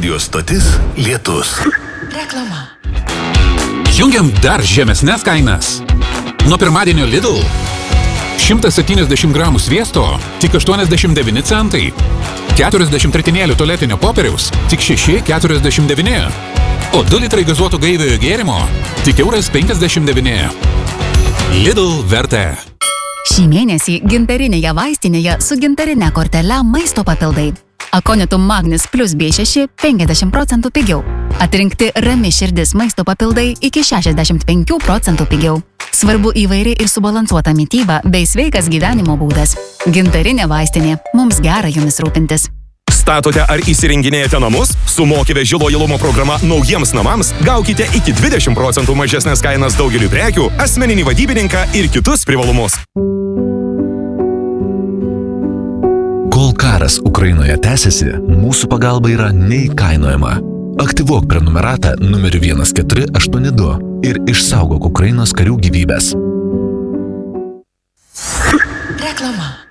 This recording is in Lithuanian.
Radio stotis Lietus. Reklama. Jungiam dar žemesnes kainas. Nuo pirmadienio Lidl 170 gramų sviesto tik 89 centai. 40 ritinėlių tualetinio popieriaus tik 6,49. O 2 litrai gazuoto gaiviojo gėrimo tik €59. Lidl vertė. Šį mėnesį gintarinėje vaistinėje su gintarine kortele maisto papildai. Akonitum Magnis plus B6 50% pigiau. Atrinkti Rami širdis maisto papildai iki 65% pigiau. Svarbu įvairi ir subalansuota mityba bei sveikas gyvenimo būdas. Gintarinė vaistinė. Mums gera jumis rūpintis. Statote ar įsirenginėjate namus? Su Mokyveži lojalumo programa naujiems namams gaukite iki 20% mažesnės kainas daugeliu prekių, asmeninį vadybininką ir kitus privalumus. Kol karas Ukrainoje tęsiasi, mūsų pagalba yra neįkainojama. Aktyvuok prenumeratą numeriu 1482 ir išsaugok Ukrainos karių gyvybės. Reklama.